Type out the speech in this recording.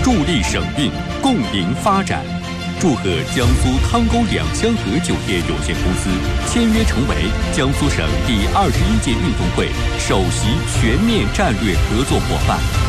助力省运，共赢发展。祝贺江苏汤沟两江河酒业有限公司签约成为江苏省第21届运动会首席全面战略合作伙伴。